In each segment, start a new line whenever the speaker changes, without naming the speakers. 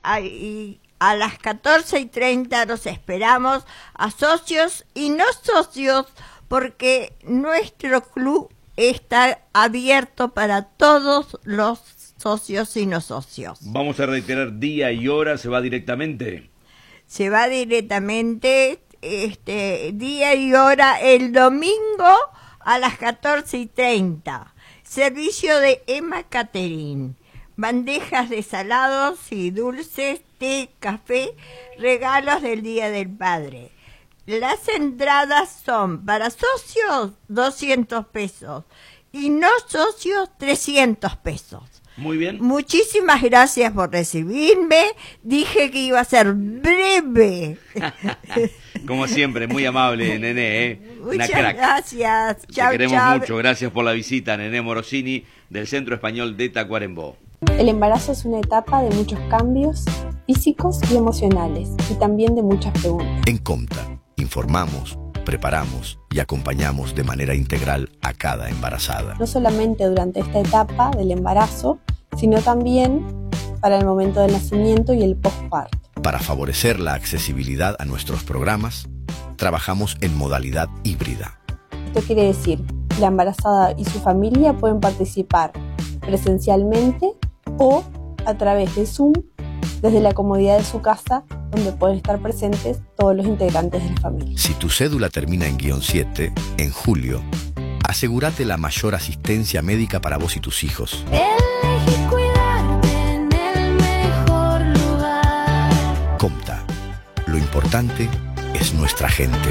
a las 14:30 los esperamos a socios y no socios, porque nuestro club está abierto para todos los socios y no socios.
Vamos a reiterar día y hora, ¿se va directamente?
Se va directamente, día y hora, el domingo a las 14:30. Servicio de Emma Catering. Bandejas de salados y dulces, té, café, regalos del Día del Padre. Las entradas son para socios 200 pesos y no socios 300 pesos.
Muy bien.
Muchísimas gracias por recibirme. Dije que iba a ser breve.
Como siempre, muy amable, Nené.
Muchas gracias. Chau,
Te queremos
chau.
mucho. Gracias por la visita, Nené Morosini, del Centro Español de Tacuarembó.
El embarazo es una etapa de muchos cambios físicos y emocionales, y también de muchas preguntas.
En Comta, informamos, preparamos y acompañamos de manera integral a cada embarazada.
No solamente durante esta etapa del embarazo, sino también para el momento del nacimiento y el postparto.
Para favorecer la accesibilidad a nuestros programas, trabajamos en modalidad híbrida.
Esto quiere decir que la embarazada y su familia pueden participar presencialmente o a través de Zoom, desde la comodidad de su casa, donde pueden estar presentes todos los integrantes de la familia.
Si tu cédula termina en -7, en julio, asegúrate la mayor asistencia médica para vos y tus hijos.
Elegí cuidarte en el mejor lugar.
Comta, lo importante es nuestra gente.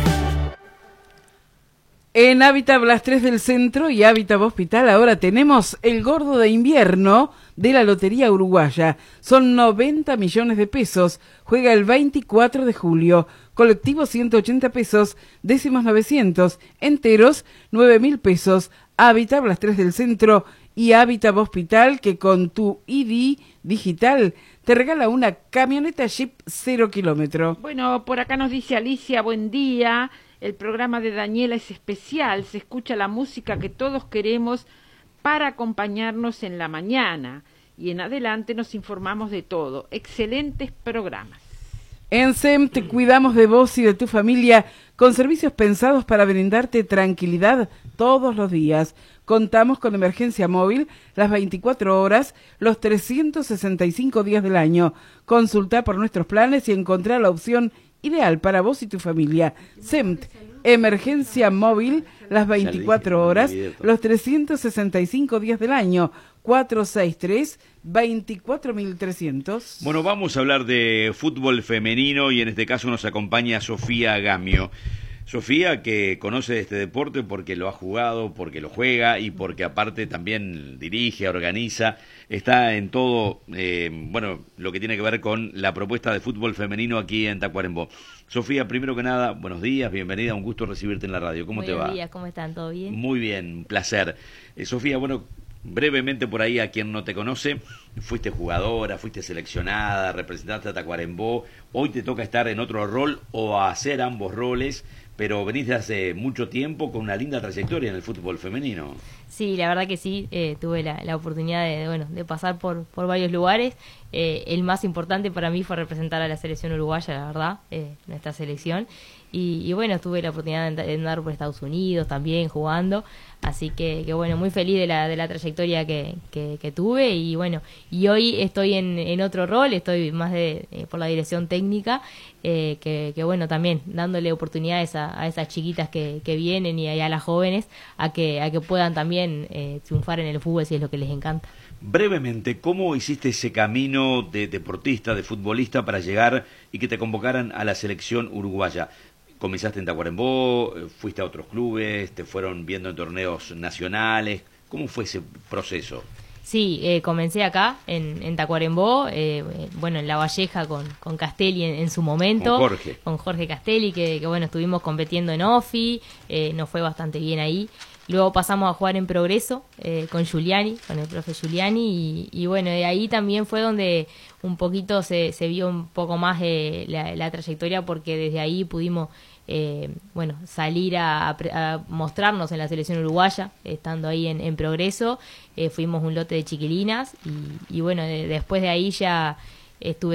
En Hábitat Las 3 del Centro y Hábitat Hospital ahora tenemos el gordo de invierno de la Lotería Uruguaya. Son 90 millones de pesos. Juega el 24 de julio. Colectivo 180 pesos. Décimos 900. Enteros 9.000 pesos. Hábitat Las 3 del Centro y Hábitat Hospital, que con tu ID digital te regala una camioneta Jeep 0 kilómetro.
Bueno, por acá nos dice Alicia, buen día. El programa de Daniela es especial, se escucha la música que todos queremos para acompañarnos en la mañana y en adelante nos informamos de todo. Excelentes programas.
En SEM te cuidamos de vos y de tu familia con servicios pensados para brindarte tranquilidad todos los días. Contamos con emergencia móvil las 24 horas, los 365 días del año. Consulta por nuestros planes y encontrar la opción ideal para vos y tu familia. SEMT, emergencia móvil, las 24 horas, los 365 días del año, 463-24300.
Bueno, vamos a hablar de fútbol femenino y en este caso nos acompaña Sofía Gamio. Sofía, que conoce este deporte porque lo ha jugado, porque lo juega y porque aparte también dirige, organiza, está en todo, lo que tiene que ver con la propuesta de fútbol femenino aquí en Tacuarembó. Sofía, primero que nada, buenos días, bienvenida, un gusto recibirte en la radio. ¿Cómo te va?
Buenos días, ¿cómo están? ¿Todo bien?
Muy bien, un placer. Sofía, brevemente por ahí a quien no te conoce, fuiste jugadora, fuiste seleccionada, representaste a Tacuarembó, hoy te toca estar en otro rol o hacer ambos roles, pero venís de hace mucho tiempo con una linda trayectoria en el fútbol femenino.
Sí, la verdad que sí, tuve la oportunidad de pasar por varios lugares. El más importante para mí fue representar a la selección uruguaya, la verdad, nuestra selección. Y bueno, tuve la oportunidad de andar por Estados Unidos también jugando, así que bueno, muy feliz de la trayectoria que tuve y bueno, y hoy estoy en otro rol, estoy más por la dirección técnica, que bueno, también dándole oportunidades a esas chiquitas que vienen y a las jóvenes a que puedan también triunfar en el fútbol si es lo que les encanta.
Brevemente, ¿cómo hiciste ese camino de deportista, de futbolista para llegar y que te convocaran a la selección uruguaya? ¿Comenzaste en Tacuarembó, fuiste a otros clubes, te fueron viendo en torneos nacionales? ¿Cómo fue ese proceso?
Sí, comencé acá, en Tacuarembó, en La Valleja con Castelli en su momento. Con Jorge Castelli, que bueno, estuvimos compitiendo en OFI, nos fue bastante bien ahí. Luego pasamos a jugar en Progreso con Giuliani, con el profe Giuliani, y bueno, de ahí también fue donde un poquito se vio un poco más la trayectoria, porque desde ahí pudimos salir a mostrarnos en la selección uruguaya, estando ahí en Progreso. Fuimos un lote de chiquilinas y bueno, después de ahí ya estuve